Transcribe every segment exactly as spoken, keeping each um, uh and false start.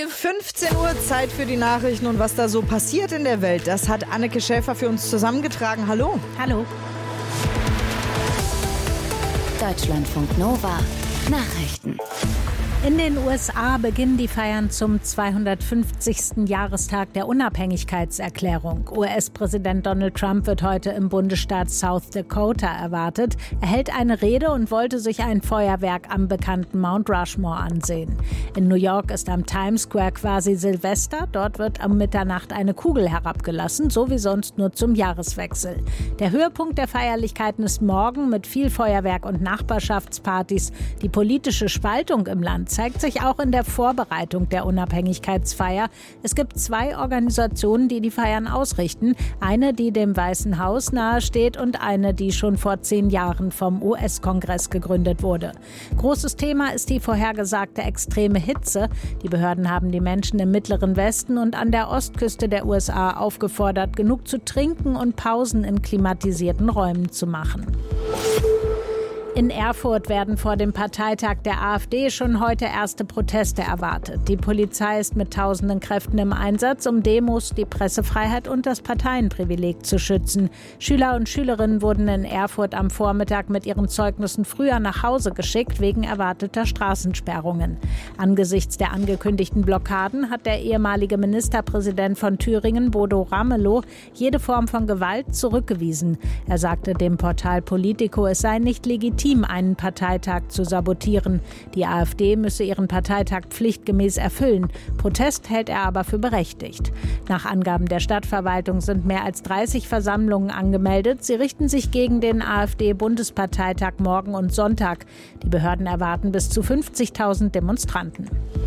fünfzehn Uhr, Zeit für die Nachrichten und was da so passiert in der Welt. Das hat Anneke Schäfer für uns zusammengetragen. Hallo. Hallo. Deutschlandfunk Nova. Nachrichten. In den U S A beginnen die Feiern zum zweihundertfünfzigsten Jahrestag der Unabhängigkeitserklärung. U S-Präsident Donald Trump wird heute im Bundesstaat South Dakota erwartet. Er hält eine Rede und wollte sich ein Feuerwerk am bekannten Mount Rushmore ansehen. In New York ist am Times Square quasi Silvester. Dort wird um Mitternacht eine Kugel herabgelassen, so wie sonst nur zum Jahreswechsel. Der Höhepunkt der Feierlichkeiten ist morgen mit viel Feuerwerk und Nachbarschaftspartys. Die politische Spaltung im Land zeigt sich auch in der Vorbereitung der Unabhängigkeitsfeier. Es gibt zwei Organisationen, die die Feiern ausrichten. Eine, die dem Weißen Haus nahesteht und eine, die schon vor zehn Jahren vom U S-Kongress gegründet wurde. Großes Thema ist die vorhergesagte extreme Hitze. Die Behörden haben die Menschen im Mittleren Westen und an der Ostküste der U S A aufgefordert, genug zu trinken und Pausen in klimatisierten Räumen zu machen. In Erfurt werden vor dem Parteitag der AfD schon heute erste Proteste erwartet. Die Polizei ist mit tausenden Kräften im Einsatz, um Demos, die Pressefreiheit und das Parteienprivileg zu schützen. Schüler und Schülerinnen wurden in Erfurt am Vormittag mit ihren Zeugnissen früher nach Hause geschickt, wegen erwarteter Straßensperrungen. Angesichts der angekündigten Blockaden hat der ehemalige Ministerpräsident von Thüringen, Bodo Ramelow, jede Form von Gewalt zurückgewiesen. Er sagte dem Portal Politico, es sei nicht legitim, einen Parteitag zu sabotieren. Die AfD müsse ihren Parteitag pflichtgemäß erfüllen. Protest hält er aber für berechtigt. Nach Angaben der Stadtverwaltung sind mehr als dreißig Versammlungen angemeldet. Sie richten sich gegen den AfD-Bundesparteitag morgen und Sonntag. Die Behörden erwarten bis zu fünfzigtausend Demonstranten.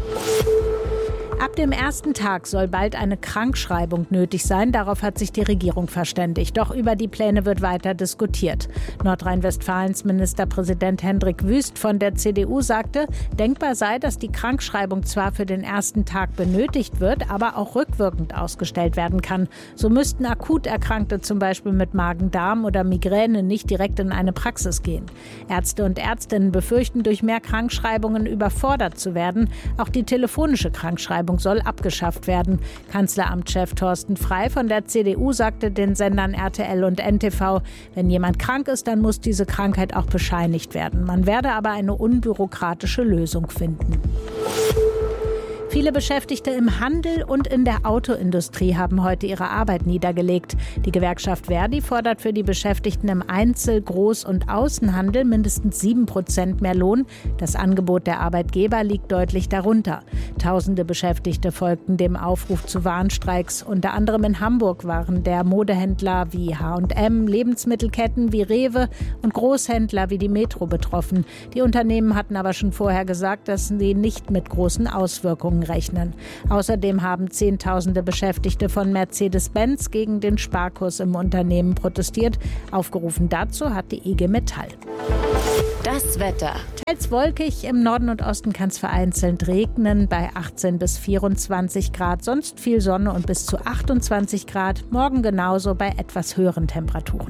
Ab dem ersten Tag soll bald eine Krankschreibung nötig sein. Darauf hat sich die Regierung verständigt. Doch über die Pläne wird weiter diskutiert. Nordrhein-Westfalens Ministerpräsident Hendrik Wüst von der C D U sagte, denkbar sei, dass die Krankschreibung zwar für den ersten Tag benötigt wird, aber auch rückwirkend ausgestellt werden kann. So müssten akut Erkrankte zum Beispiel mit Magen-Darm oder Migräne nicht direkt in eine Praxis gehen. Ärzte und Ärztinnen befürchten, durch mehr Krankschreibungen überfordert zu werden. Auch die telefonische Krankschreibung soll abgeschafft werden. Kanzleramtschef Thorsten Frey von der C D U sagte den Sendern R T L und N T V, wenn jemand krank ist, dann muss diese Krankheit auch bescheinigt werden. Man werde aber eine unbürokratische Lösung finden. Viele Beschäftigte im Handel und in der Autoindustrie haben heute ihre Arbeit niedergelegt. Die Gewerkschaft Verdi fordert für die Beschäftigten im Einzel-, Groß- und Außenhandel mindestens sieben Prozent mehr Lohn. Das Angebot der Arbeitgeber liegt deutlich darunter. Tausende Beschäftigte folgten dem Aufruf zu Warnstreiks. Unter anderem in Hamburg waren der Modehändler wie H und M, Lebensmittelketten wie Rewe und Großhändler wie die Metro betroffen. Die Unternehmen hatten aber schon vorher gesagt, dass sie nicht mit großen Auswirkungen rechnen. Außerdem haben Zehntausende Beschäftigte von Mercedes-Benz gegen den Sparkurs im Unternehmen protestiert. Aufgerufen dazu hat die I G Metall. Das Wetter. Teils wolkig, im Norden und Osten kann es vereinzelt regnen, bei achtzehn bis vierundzwanzig Grad. Sonst viel Sonne und bis zu achtundzwanzig Grad. Morgen genauso bei etwas höheren Temperaturen.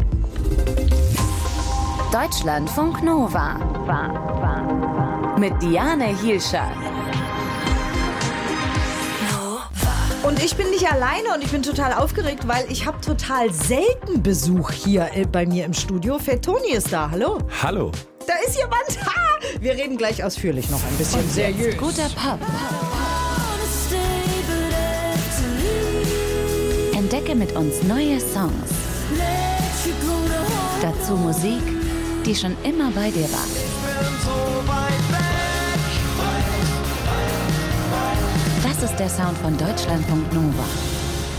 Deutschlandfunk Nova. Mit Diane Hielscher. Und ich bin nicht alleine und ich bin total aufgeregt, weil ich habe total selten Besuch hier bei mir im Studio. Fettoni ist da, hallo. Hallo. Da ist jemand. Ha! Wir reden gleich ausführlich noch ein bisschen. Und seriös. Guter Pop. Entdecke mit uns neue Songs. Dazu Musik, die schon immer bei dir war. Das ist der Sound von Deutschlandfunk Nova.